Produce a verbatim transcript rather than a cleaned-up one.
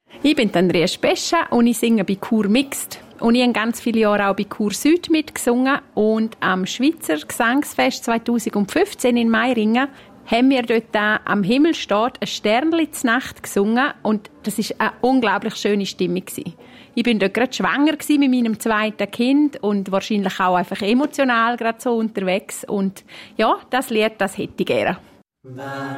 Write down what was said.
Ich bin Andrea Spescha und ich singe bei Chur Mixed. Und ich habe ganz viele Jahre auch bei Chur Süd mitgesungen. Und am Schweizer Gesangsfest zwanzig fünfzehn in Meiringen haben wir dort da «Am Himmel steht ein Sternli zur Nacht» gesungen. Und das war eine unglaublich schöne Stimmung. Ich war dort gerade schwanger mit meinem zweiten Kind und wahrscheinlich auch einfach emotional gerade so unterwegs. Und ja, das Lied, das hätte ich gerne.